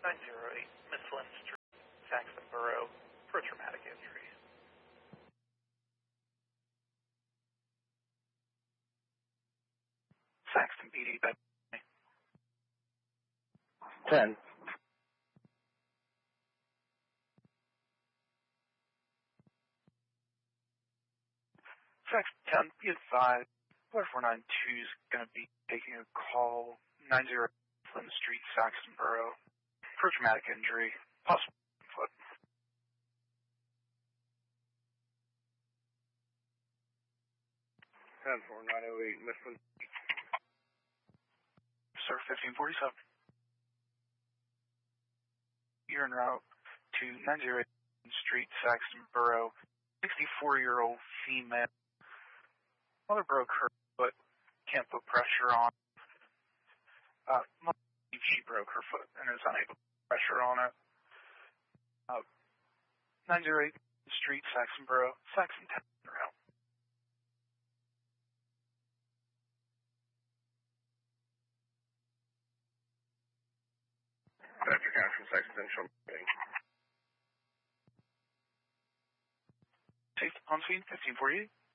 908 Mifflin Street, Saxon Borough, for a traumatic injury. Saxton PD, back. 10. Saxton 10, be advised, 4492 is going to be taking a call, 90 Mifflin Street, Saxon Borough, for a traumatic injury, possible foot. 10-4908 Mifflin. Sir, 1547. You're en route to 908 Street, Saxon Borough. 64-year-old female. Mother broke her foot. Can't put pressure on. She broke her foot and is unable to put pressure on it. 908 Street, Saxon Borough. Saxon 10 en route. Patrick County from Saxon Central. Safety on scene, 1548.